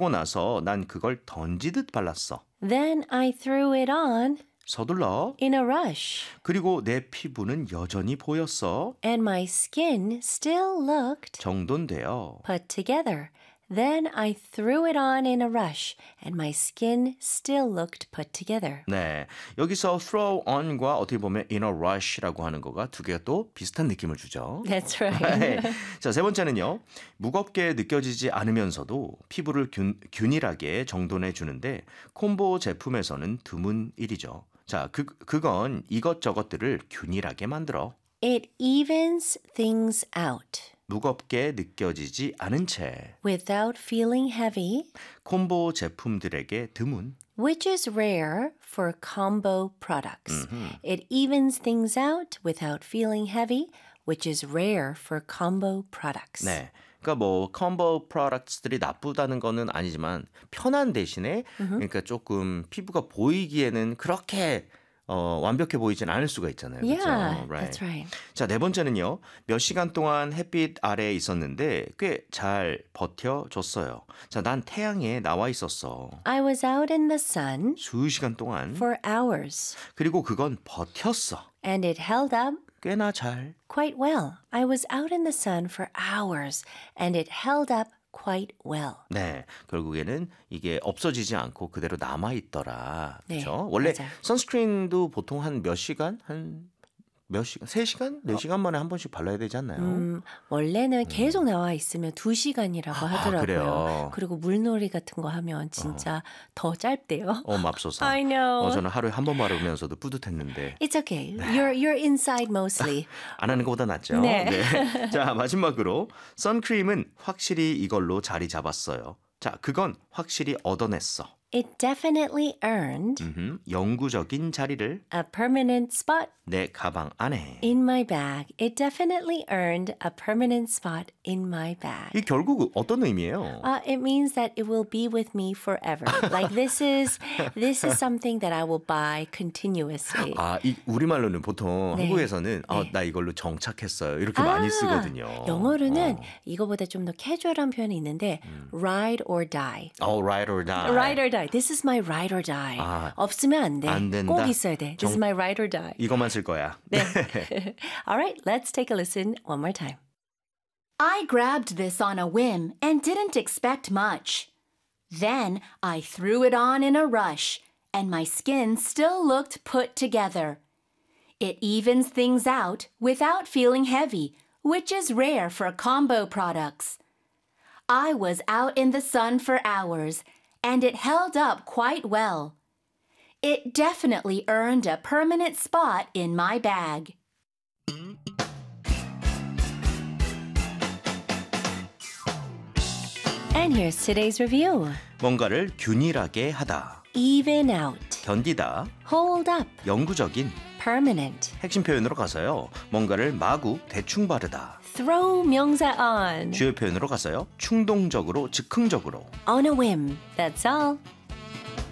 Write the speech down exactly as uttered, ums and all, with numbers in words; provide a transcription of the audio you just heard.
그러고 나서 난 그걸 던지듯 발랐어. Then I threw it on 서둘러. in a rush. 그리고 내 피부는 여전히 보였어. And my skin still looked 정돈되어. put together. Then I threw it on in a rush, and my skin still looked put together. 네, 여기서 throw on과 어떻게 보면 in a rush라고 하는 거가 두 개가 또 비슷한 느낌을 주죠. That's right. 자, 세 번째는요. 무겁게 느껴지지 않으면서도 피부를 균, 균일하게 정돈해 주는데 콤보 제품에서는 드문 일이죠. 자, 그, 그건 이것저것들을 균일하게 만들어. It evens things out. 무겁게 느껴지지 않은 채 Without feeling heavy, 콤보 제품들에게 드문. which is rare for combo products. It evens things out without feeling heavy, which is rare for combo products. 네. 그러니까 뭐 콤보 프로덕트들이 나쁘다는 거는 아니지만 편한 대신에 그러니까 조금 피부가 보이기에는 그렇게 어, 완벽해 보이진 않을 수가 있잖아요. Yeah, 그렇죠? that's right. 자, 네 번째는요. 몇 시간 동안 햇빛 아래에 있었는데 꽤 잘 버텨줬어요. 자, 난 태양에 나와 있었어. I was out in the sun 수시간 동안. for hours, 그리고 그건 버텼어. and it held up 꽤나 잘. quite well. I was out in the sun for hours, and it held up quite well. 네, 결국에는 이게 없어지지 않고 그대로 남아 있더라. 네, 그렇죠? 원래 맞아요. 선스크린도 보통 한 몇 시간, 한 몇 시간, 세 시간, 네 시간 만에 한 번씩 발라야 되지 않나요? 음, 원래는 계속 나와 있으면 두 시간이라고 하더라고요. 그래요? 그리고 물놀이 같은 거 하면 진짜 더 짧대요. 어, 맙소사. I know. 어, 저는 하루에 한 번 바르면서도 뿌듯했는데 It's okay. You're you're inside mostly. 안 하는 것보다 낫죠. 네. 네. 자, 마지막으로 선크림은 확실히 이걸로 자리 잡았어요. 자, 그건 확실히 얻어냈어. It definitely earned 음흠, 영구적인 자리를 a permanent spot 내 가방 안에. in my bag. It definitely earned a permanent spot in my bag. 이 결국 어떤 의미예요? Uh, it means that it will be with me forever. Like this is this is something that I will buy continuously. 아, 이 우리말로는 보통 네. 한국에서는 어, 네. 나 이걸로 정착했어요. 이렇게 많이 쓰거든요. 영어로는 어. 이거보다 좀 더 캐주얼한 표현이 있는데 ride or die. Oh, ride or die. Ride or die. This is my ride or die. 아, 없으면 안 돼. 안 된다. 꼭 있어야 돼. This is 정- my ride or die. 이것만 쓸 거야. 네. All right, let's take a listen one more time. I grabbed this on a whim and didn't expect much. Then I threw it on in a rush, and my skin still looked put together. It evens things out without feeling heavy, which is rare for combo products. I was out in the sun for hours, and it held up quite well. It definitely earned a permanent spot in my bag. And here's today's review. 뭔가를 균일하게 하다, Even out. 견디다, Hold up. 영구적인. Permanent. 핵심 표현으로 가서요. 뭔가를 마구 대충 바르다. Throw 명사 on. 주요 표현으로 가서요. 충동적으로, 즉흥적으로. On a whim. That's all.